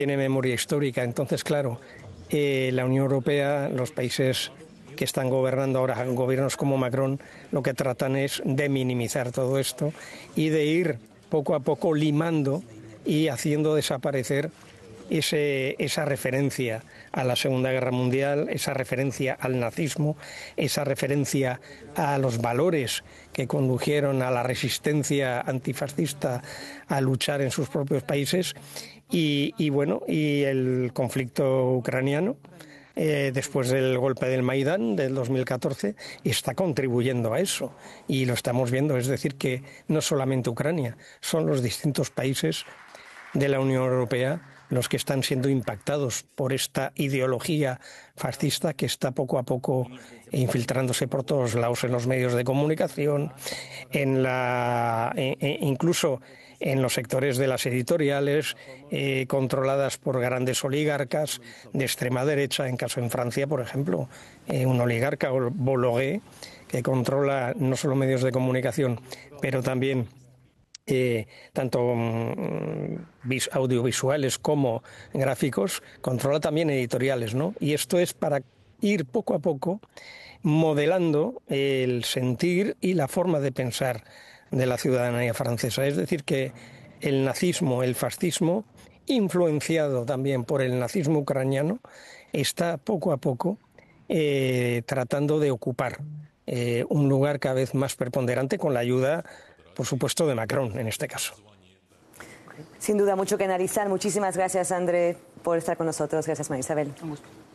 Tiene memoria histórica, entonces, claro, la Unión Europea, los países que están gobernando ahora, gobiernos como Macron, lo que tratan es de minimizar todo esto y de ir poco a poco limando y haciendo desaparecer esa referencia a la Segunda Guerra Mundial, esa referencia al nazismo, esa referencia a los valores que condujeron a la resistencia antifascista a luchar en sus propios países y el conflicto ucraniano. Después del golpe del Maidán del 2014 está contribuyendo a eso y lo estamos viendo, es decir que no solamente Ucrania, son los distintos países de la Unión Europea los que están siendo impactados por esta ideología fascista que está poco a poco infiltrándose por todos lados en los medios de comunicación, incluso en los sectores de las editoriales, controladas por grandes oligarcas de extrema derecha. En Francia, por ejemplo, un oligarca, Bolloré, que controla no solo medios de comunicación, pero también tanto audiovisuales como gráficos, controla también editoriales, ¿no? Y esto es para ir poco a poco modelando el sentir y la forma de pensar de la ciudadanía francesa. Es decir, que el nazismo, el fascismo, influenciado también por el nazismo ucraniano, está poco a poco tratando de ocupar un lugar cada vez más preponderante con la ayuda, por supuesto, de Macron en este caso. Sin duda, mucho que analizar. Muchísimas gracias, André, por estar con nosotros. Gracias, María Isabel. Un gusto.